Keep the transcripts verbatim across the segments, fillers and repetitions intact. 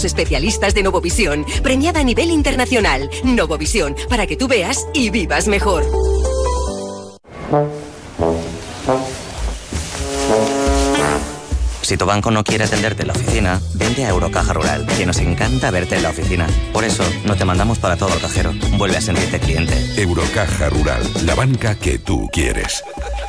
Especialistas de Novovisión, premiada a nivel internacional. Novovisión, para que tú veas y vivas mejor. Si tu banco no quiere atenderte en la oficina, vente a Eurocaja Rural, que nos encanta verte en la oficina. Por eso, no te mandamos para todo el cajero. Vuelve a sentirte cliente. Eurocaja Rural, la banca que tú quieres.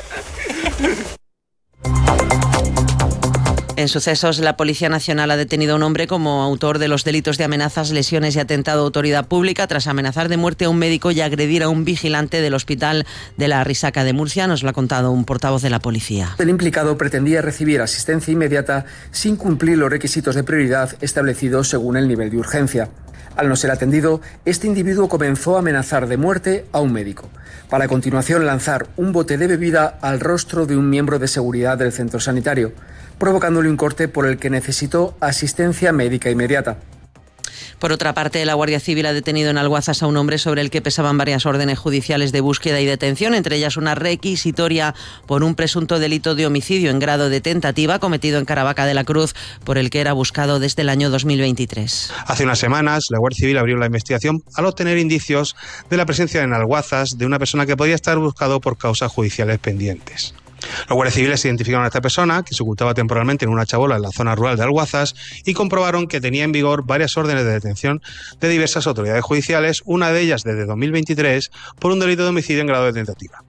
En sucesos, la Policía Nacional ha detenido a un hombre como autor de los delitos de amenazas, lesiones y atentado a autoridad pública tras amenazar de muerte a un médico y agredir a un vigilante del Hospital de la Risaca de Murcia. Nos lo ha contado un portavoz de la policía. El implicado pretendía recibir asistencia inmediata sin cumplir los requisitos de prioridad establecidos según el nivel de urgencia. Al no ser atendido, este individuo comenzó a amenazar de muerte a un médico, para a continuación lanzar un bote de bebida al rostro de un miembro de seguridad del centro sanitario, provocándole un corte por el que necesitó asistencia médica inmediata. Por otra parte, la Guardia Civil ha detenido en Alguazas a un hombre sobre el que pesaban varias órdenes judiciales de búsqueda y detención, entre ellas una requisitoria por un presunto delito de homicidio en grado de tentativa cometido en Caravaca de la Cruz, por el que era buscado desde el año dos mil veintitrés. Hace unas semanas, la Guardia Civil abrió la investigación al obtener indicios de la presencia en Alguazas de una persona que podría estar buscado por causas judiciales pendientes. Los guardias civiles identificaron a esta persona, que se ocultaba temporalmente en una chabola en la zona rural de Alguazas, y comprobaron que tenía en vigor varias órdenes de detención de diversas autoridades judiciales, una de ellas desde dos mil veintitrés, por un delito de homicidio en grado de tentativa.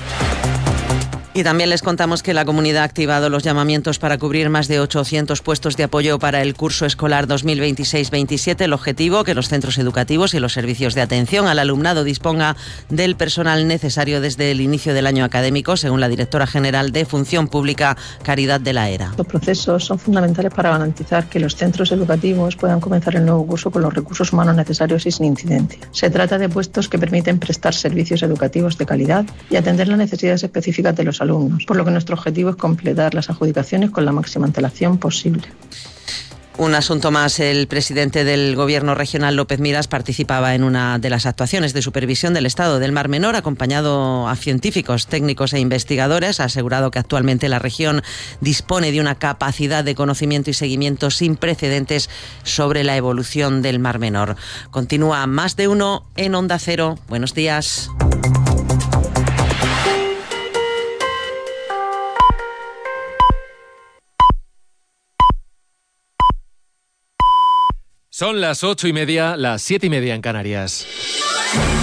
Y también les contamos que la comunidad ha activado los llamamientos para cubrir más de ochocientos puestos de apoyo para el curso escolar dos mil veintiséis veintisiete. El objetivo, que los centros educativos y los servicios de atención al alumnado disponga del personal necesario desde el inicio del año académico, según la directora general de Función Pública, Caridad de la Era. Los procesos son fundamentales para garantizar que los centros educativos puedan comenzar el nuevo curso con los recursos humanos necesarios y sin incidencia. Se trata de puestos que permiten prestar servicios educativos de calidad y atender las necesidades específicas de los alumnos, por lo que nuestro objetivo es completar las adjudicaciones con la máxima antelación posible. Un asunto más, el presidente del Gobierno regional, López Miras, participaba en una de las actuaciones de supervisión del Estado del Mar Menor, acompañado a científicos, técnicos e investigadores. Ha asegurado que actualmente la región dispone de una capacidad de conocimiento y seguimiento sin precedentes sobre la evolución del Mar Menor. Continúa Más de Uno en Onda Cero. Buenos días. Son las ocho y media, las siete y media en Canarias.